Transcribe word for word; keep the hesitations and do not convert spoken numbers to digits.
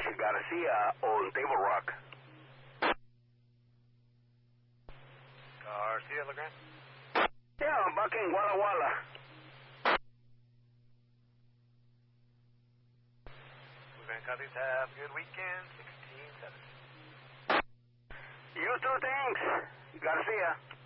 Garcia on Table Rock. Garcia, LeGrand? Yeah, I'm back in Walla Walla. LeGrand copies. Have a good weekend. sixteen seven. You too, thanks. Garcia.